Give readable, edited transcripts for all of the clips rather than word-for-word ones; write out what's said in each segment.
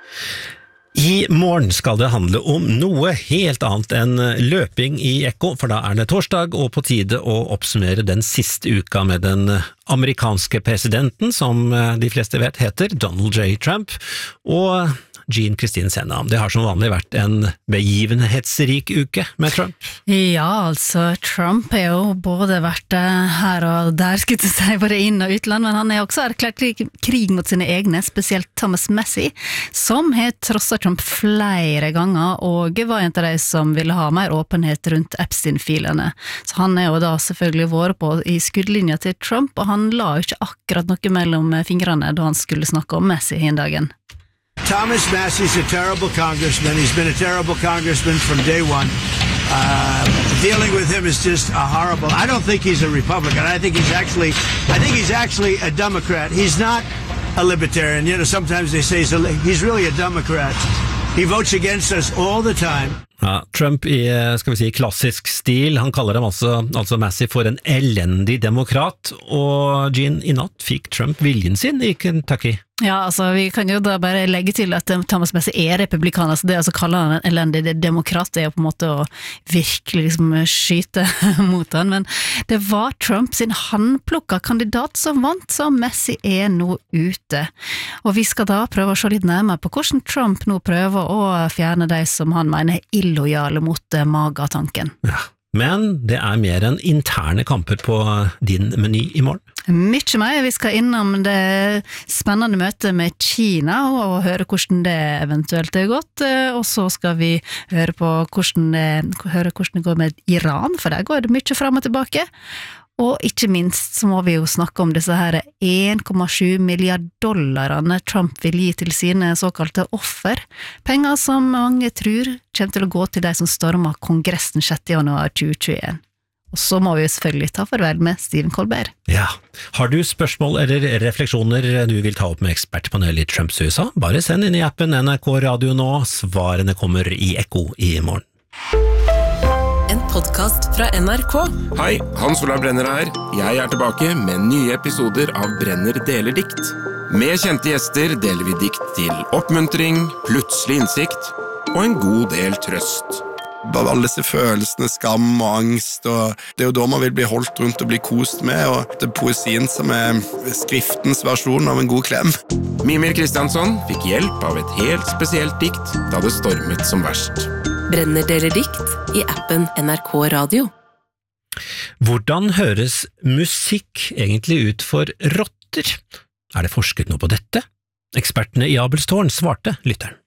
I morgen skal det handle om noe helt annet enn løping i Ekko, for da det torsdag og på tide å oppsummere den siste uka med den amerikanske presidenten, som de fleste vet heter Donald J. Trump, og Jean Christine Senna. Det har som vanlig vært en begivenhetsrik uke med Trump. Ja, altså, Trump har jo både vært her og der, skulle jeg si, både inn- og utland, men han har også erklært krig mot sine egne, spesielt Thomas Massie, som har trosset Trump flere ganger, og var en av de som ville ha mer åpenhet rundt Epstein-filene. Så han har jo da selvfølgelig vært på i skuddlinja til Trump, og han la jo ikke akkurat noe mellom fingrene da han skulle snakke om Massie hin dagen. Thomas Massie's a terrible congressman. He's been a terrible congressman from day one. Dealing with him is just horrible. I don't think he's a Republican. I think he's actually a Democrat. He's not a libertarian. You know, sometimes they say he's really a Democrat. He votes against us all the time. Ja, Trump i, skal vi si, klassisk stil. Han kaller dem altså Massie for en elendig demokrat, og Jean, i natt fikk Trump viljen sin i Kentucky. Ja, altså, vi kan jo da bare legge til at Thomas Massie republikaner, så det å kalle han en elendig demokrat, det jo på en måte å virkelig liksom skyte mot han, men det var Trump sin handplukka kandidat som vant, så Massie nå ute. Og vi skal da prøve å se litt nærmere på hvordan Trump nå prøver å fjerne de som han mener illojale mot MAGA-tanken. Ja. Men det mer enn interne kamper på din meny i morgen. Mykje mer. Vi skal innom det spennende møtet med Kina og høre hvordan det eventuelt gått, og så skal vi høre hvordan det går med Iran, for der går det mye frem og tilbake. Og ikke minst så må vi jo snakke om disse her 1,7 milliard dollarene Trump vil gi til sine såkalte offer. Penger som mange tror kommer til å gå til de som stormer Kongressen 6. januar 2021. Og så må vi jo selvfølgelig ta farvel med Stephen Colbert. Ja. Har du spørsmål eller refleksjoner du vil ta opp med ekspertpanelet i Trumps USA? Bare send inn i appen NRK Radio nå. Svarene kommer i Ekko i morgen. En podcast fra NRK. Hei, Hans Olav Brenner her. Jeg tilbake med nye episoder av Brenner deler dikt. Med kjente gjester deler vi dikt til oppmuntring, plutselig innsikt og en god del trøst. Alle disse følelsene, skam og angst, og det jo da man vil bli holdt rundt og bli kost med, og det poesien som skriftens versjon av en god klem. Mimir Kristiansson fikk hjelp av et helt spesielt dikt da det stormet som verst. Brenner deler dikt i appen NRK Radio. Hvordan høres musikk egentlig ut for rotter? Det forsket noe på dette? Ekspertene i Abelstårn svarte lytteren.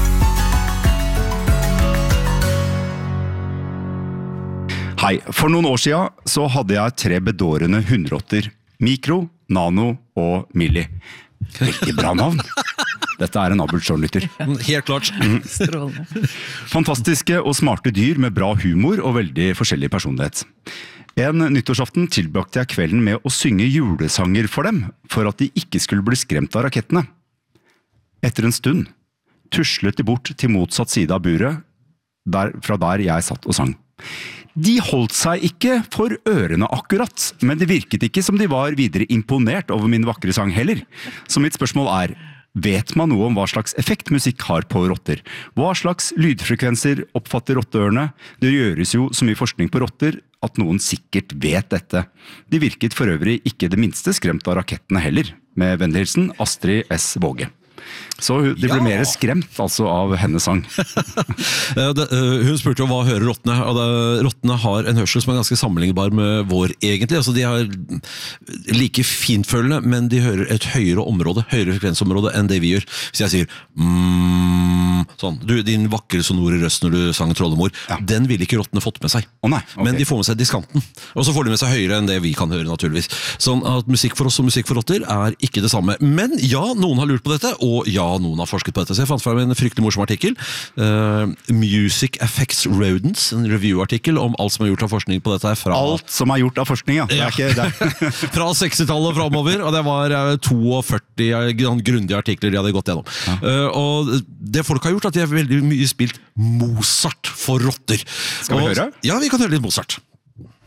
Hei, for noen år siden så hadde jeg 3 bedårende hundrotter. Mikro, Nano og Milli. Veldig bra navn. Dette en Abelstårn-lytter. Helt klart. Fantastiske og smarte dyr med bra humor og veldig forskjellig personlighet. En nyttårsaften tilbrakte jeg kvelden med å synge julesanger for dem, for at de ikke skulle bli skremt av rakettene. Etter en stund tuslet de bort til motsatt side av buret, fra der jeg satt og sang. De holdt seg ikke for ørene akkurat, men det virket ikke som de var videre imponert over min vakre sang heller. Så mitt spørsmål vet man noe om hva slags effekt musikk har på rotter? Hva slags lydfrekvenser oppfatter rotteørene? Det gjøres jo så mye forskning på rotter at noen sikkert vet dette. De virket for øvrig ikke det minste skremt av rakettene heller. Med vennlig hilsen, Astrid S. Våge. Så de ble mer skremt altså av hennes sang. Hun spurte jo hva hører rottene, og rottene har en hørsel som ganske sammenlignbar med vår egentlig. Altså, de har like finfølende, men de hører et høyere frekvensområde enn det vi gjør. Hvis jeg sier sånn, din vakre sonore røst når du sang Troldemor, den ville ikke rottene fått med seg. Nei, okay. Men de får med seg diskanten, og så får de med seg høyere enn det vi kan høre naturligvis. Sånn at musikk for oss og musikk for rotter ikke det samme. Men ja, noen har lurt på dette, og ja, noen har forsket på dette. Så jeg fant frem en fryktelig morsom artikkel. Music Affects Rodents, en review-artikkel om alt som gjort av forskning på dette fra... Alt som gjort av forskning, ja. Det ikke det. Fra 60-tallet fremover, og det var 42 grundige artikler de hadde gått gjennom. Ja. Og det folk har gjort, at de har veldig mye spilt Mozart for rotter. Skal vi høre? Ja, vi kan høre litt Mozart.